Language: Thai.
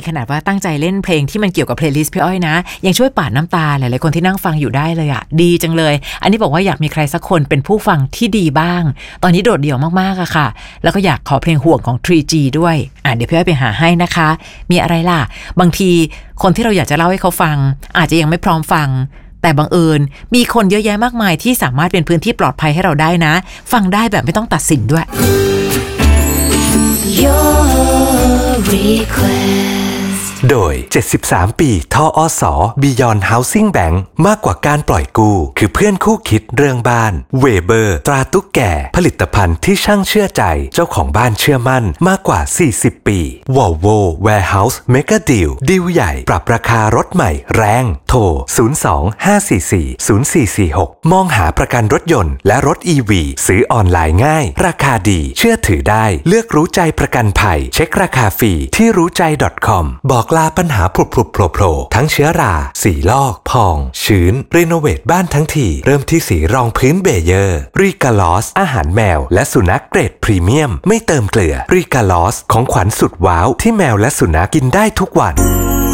ขนาดว่าตั้งใจเล่นเพลงที่มันเกี่ยวกับเพลย์ลิสต์พี่อ้อยนะยังช่วยปาดน้ำตาหลายๆคนที่นั่งฟังอยู่ได้เลยอะดีจังเลยอันนี้บอกว่าอยากมีใครสักคนเป็นผู้ฟังที่ดีบ้างตอนนี้โดดเดี่ยวมากๆอะค่ะแล้วก็อยากขอเพลงห่วงของ 3G ด้วยเดี๋ยวพี่อ้อยไปหาให้นะคะมีอะไรล่ะบางทีคนที่เราอยากจะเล่าให้เขาฟังอาจจะยังไม่พร้อมฟังแต่บังเอิญมีคนเยอะแยะมากมายที่สามารถเป็นพื้นที่ปลอดภัยให้เราได้นะฟังได้แบบไม่ต้องตัดสินด้วย Your request โดย73ปีทอสBeyond Housing Bank มากกว่าการปล่อยกู้คือเพื่อนคู่คิดเรื่องบ้านเวเบอร์ตราตุ๊กแก่ผลิตภัณฑ์ที่ช่างเชื่อใจเจ้าของบ้านเชื่อมั่นมากกว่า40ปี Volvo Warehouse Mega Deal ดีลใหญ่ปรับราคารถใหม่แรงโทร02-544-0446มองหาประกันรถยนต์และรถ EV ซื้อออนไลน์ง่ายราคาดีเชื่อถือได้เลือกรู้ใจประกันภัยเช็คราคาฟรีที่รู้ใจ .com บอกลาปัญหาผุบๆโผล่ทั้งเชื้อราสีลอกพองชื้นรีโนเวทบ้านทั้งทีเริ่มที่สีรองพื้นเบเยอร์รีกาลอสอาหารแมวและสุนัขเกรดพรีเมียมไม่เติมเกลือรีกาลอสของขวัญสุดว้าวที่แมวและสุนัขกินได้ทุกวัน